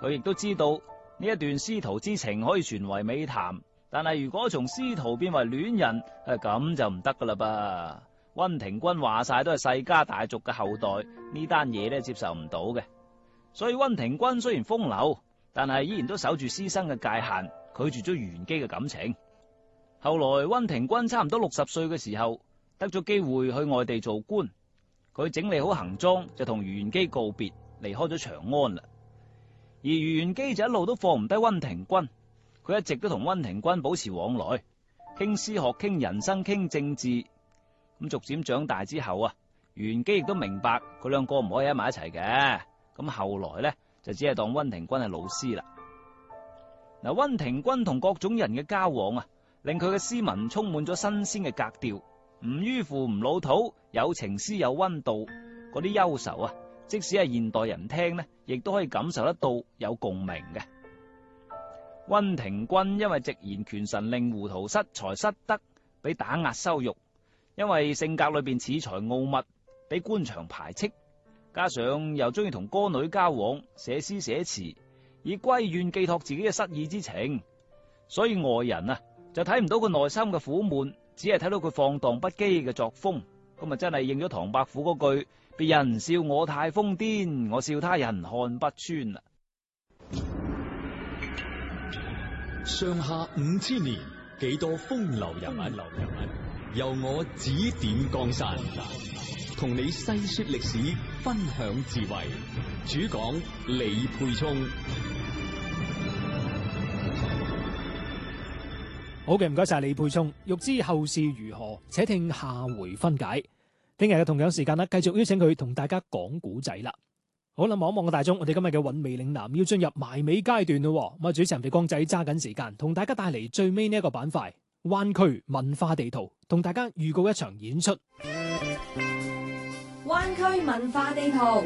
佢亦都知道呢一段師徒之情可以傳為美談，但係如果從師徒變為戀人，咁就唔得噶啦噃。溫庭筠話晒都係世家大族嘅後代，呢單嘢咧接受唔到嘅。所以溫庭筠雖然風流，但係依然都守住師生嘅界限，拒絕咗虞元基嘅感情。後來溫庭筠差唔多60歲嘅時候，得咗機會去外地做官，佢整理好行裝就同虞元基告別，離開咗長安啦。而虞元基就一路都放唔低溫庭筠，佢一直都同溫庭筠保持往來，傾詩學、傾人生、傾政治。咁逐漸長大之後虞元基亦都明白佢兩個唔可以喺埋一齊嘅。咁後來呢，就只係當溫庭筠係老師啦。嗱，溫庭筠同各種人嘅交往令佢嘅詩文充滿咗新鮮嘅格調，唔迂腐唔老土，有情詩有溫度，嗰啲憂愁即使係現代人聽呢，亦都可以感受得到有共鳴嘅。溫庭筠因為直言權臣令糊塗失才失德，俾打壓羞辱；因為性格裏邊恃才傲物，俾官場排斥；加上又中意同歌女交往，寫詩寫詞，以閨怨寄託自己嘅失意之情，所以外人就睇唔到佢內心嘅苦悶，只係睇到佢放蕩不羈嘅作風。咁真係應咗唐伯虎嗰句：別人笑我太瘋癲，我笑他人看不穿啦。 上下5000年，幾多風流人物，由我指點江山，同你細說歷史，分享智慧。主講李沛聰。 好嘅，唔該晒李沛聰。欲知後事如何，且聽下回分解。聽日嘅同樣時間繼續邀請佢同大家講古仔啦。好啦，望一望個大鐘，我哋今日嘅韻味嶺南要進入埋尾階段咯。咁主持人肥光仔揸緊時間，同大家帶嚟最尾呢一個板塊——灣區文化地圖，同大家預告一場演出。 灣區文化地圖，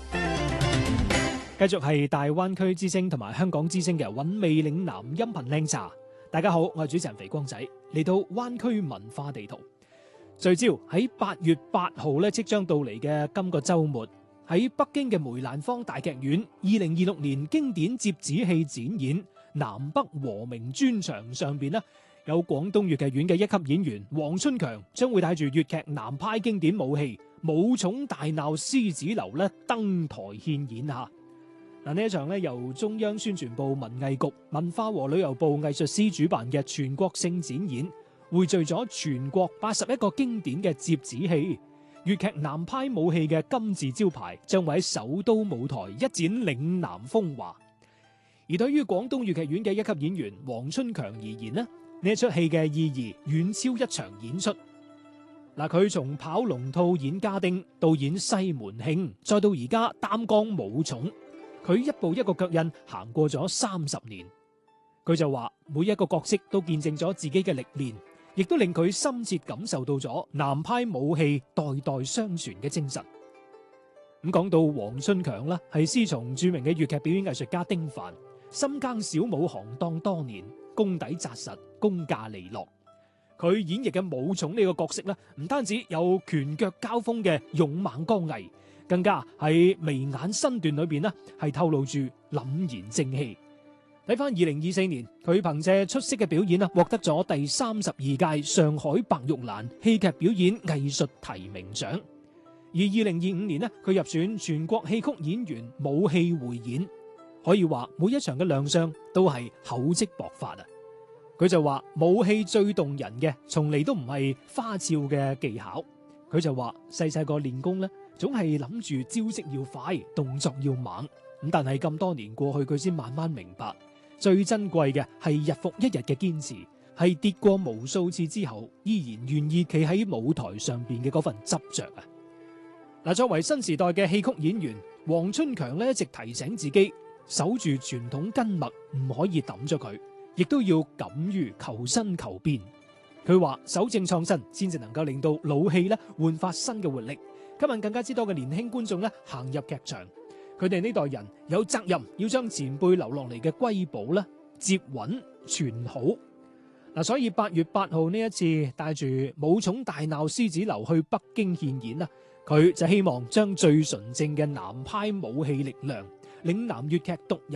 繼續係大灣區之聲同埋香港之聲嘅韻味嶺南音頻靚茶。大家好，我係主持人肥光仔，嚟到灣區文化地圖，聚焦喺8月8號咧即將到嚟嘅今個周末，喺北京嘅梅蘭芳大劇院2026年經典折子戲展演南北和鳴專場上邊，有廣東粵劇院嘅一級演員黃春強將會帶住粵劇南派經典武戲《武松大鬧獅子樓》登台獻演下。呢一場由中央宣傳部文藝局、文化和旅遊部藝術司主辦嘅全國性展演，匯聚咗全國81個經典嘅折子戲，粵劇南派武戲嘅金字招牌，將會喺首都舞台一展嶺南風華。而對於廣東粵劇院嘅一級演員黃春強而言呢一出戲嘅意義遠超一場演出。佢從跑龍套演家丁，到演西門慶，再到而家擔綱武松，佢一步一個腳印行過咗30年。佢就話每一個角色都見證咗自己嘅歷練，亦都令佢深切感受到咗南派武戲代代相傳嘅精神。咁講到黃春強啦，係師從著名嘅粵劇表演藝術家丁凡，深耕小武行當多年，功底紮實，功架利落。佢演繹嘅武松呢個角色咧，唔單止有拳腳交鋒嘅勇猛剛毅，更加喺眉眼身段裏邊呢係透露住凜然正氣。睇翻2024年，佢憑借出色嘅表演獲得咗第32屆上海白玉蘭戲劇表演藝術提名獎。而2025年呢，佢入選全國戲曲演員武戲匯演，可以話每一場嘅亮相都係厚積薄發啊！佢就話武戲最動人嘅，從嚟都唔係花俏嘅技巧。佢就話細個練功呢，總係諗住招式要快，動作要猛。咁但係咁多年過去，佢先慢慢明白，最珍貴嘅係日復一日嘅堅持，係跌過無數次之後，依然願意企喺舞台上邊嘅嗰份執着啊！作為新時代嘅戲曲演員，黃春強一直提醒自己，守住傳統根脈，唔可以抌咗佢。亦都要敢於求新求變。佢話守正創新，先至能夠令到老戲煥發新嘅活力，吸引更加之多嘅年輕觀眾行入劇場。佢哋呢代人有責任要將前輩留落嚟嘅瑰寶接穩傳好。所以8月8號呢一次帶住武松大鬧獅子樓去北京獻演，佢就希望將最純正嘅南派武戲力量、嶺南粵劇獨有